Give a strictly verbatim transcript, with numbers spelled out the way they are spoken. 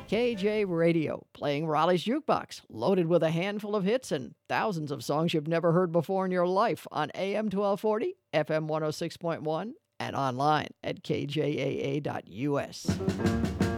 K J Radio, playing Raleigh's Jukebox, loaded with a handful of hits and thousands of songs you've never heard before in your life on A M twelve forty, F M one oh six point one, and online at k j a a dot u s.